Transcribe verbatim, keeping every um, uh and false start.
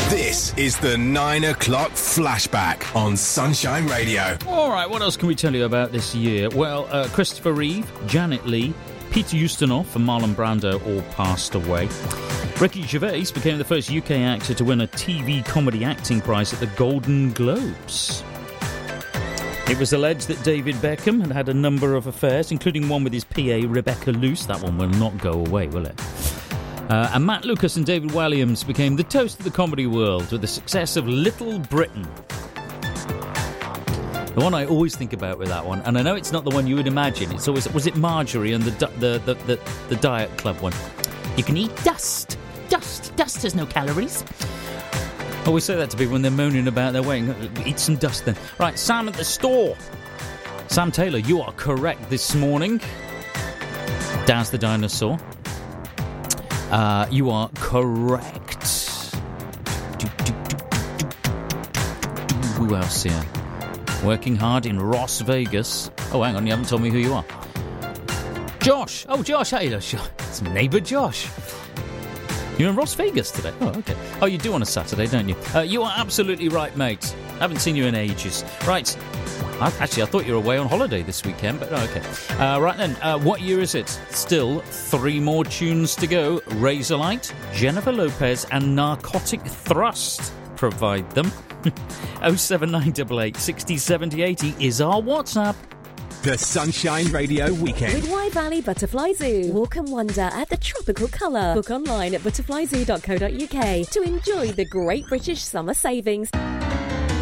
This is the nine o'clock flashback on Sunshine Radio. All right, what else can we tell you about this year? Well, uh, Christopher Reeve, Janet Leigh, Peter Ustinov and Marlon Brando all passed away. Ricky Gervais became the first U K actor to win a T V comedy acting prize at the Golden Globes. It was alleged that David Beckham had had a number of affairs, including one with his P A Rebecca Luce. That one will not go away, will it? Uh, and Matt Lucas and David Walliams became the toast of the comedy world with the success of Little Britain. The one I always think about with that one, and I know it's not the one you would imagine. It's always, was it Marjorie and the the the, the, the Diet Club one? You can eat dust. Dust. Dust has no calories. I always say that to people when they're moaning about their weight. Eat some dust then. Right, Sam at the store. Sam Taylor, you are correct this morning. Daz the dinosaur. Uh, you are correct. Who else here? Working hard in Las Vegas. Oh, hang on, you haven't told me who you are. Josh. Oh, Josh. Hey, it's neighbour Josh. You're in Las Vegas today? Oh, okay. Oh, you do on a Saturday, don't you? Uh, you are absolutely right, mate. I haven't seen you in ages. Right. I, actually, I thought you were away on holiday this weekend, but oh, okay. Uh, right then, uh, what year is it? Still three more tunes to go. Razorlight, Jennifer Lopez and Narcotic Thrust provide them. oh seven nine eight eight, six oh seven oh eight oh is our WhatsApp. The Sunshine Radio Weekend. With Wye Valley Butterfly Zoo. Walk and wonder at the tropical colour. Book online at butterfly zoo dot co dot uk to enjoy the great British summer savings.